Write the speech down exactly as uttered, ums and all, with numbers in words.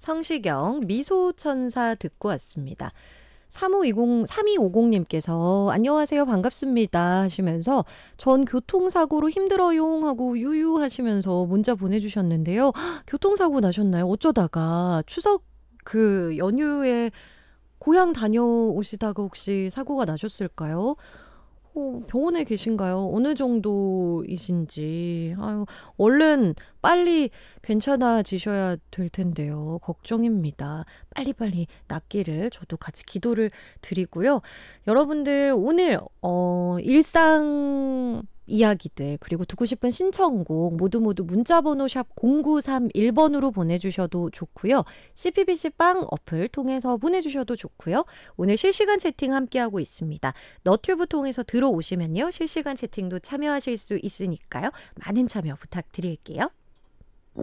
성시경 미소천사 듣고 왔습니다. 삼오이공, 삼이오공님께서 안녕하세요 반갑습니다 하시면서 전 교통사고로 힘들어요 하고 유유하시면서 문자 보내주셨는데요. 헉, 교통사고 나셨나요? 어쩌다가 추석 그 연휴에 고향 다녀오시다가 혹시 사고가 나셨을까요? 어, 병원에 계신가요? 어느 정도이신지. 아유, 얼른 빨리 괜찮아지셔야 될 텐데요. 걱정입니다. 빨리빨리 낫기를 저도 같이 기도를 드리고요. 여러분들 오늘 어, 일상 이야기들 그리고 듣고 싶은 신청곡 모두 모두 문자번호 샵 공구삼일 번으로 보내주셔도 좋고요. 씨피비씨 빵 어플 통해서 보내주셔도 좋고요. 오늘 실시간 채팅 함께하고 있습니다. 너튜브 통해서 들어오시면요. 실시간 채팅도 참여하실 수 있으니까요. 많은 참여 부탁드릴게요.